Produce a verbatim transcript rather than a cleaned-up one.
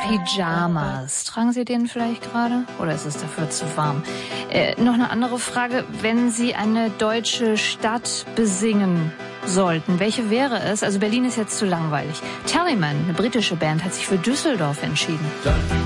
Pyjamas. Tragen Sie den vielleicht gerade? Oder ist es dafür zu warm? Äh, noch eine andere Frage. Wenn Sie eine deutsche Stadt besingen sollten, welche wäre es? Also Berlin ist jetzt zu langweilig. Tallyman, eine britische Band, hat sich für Düsseldorf entschieden.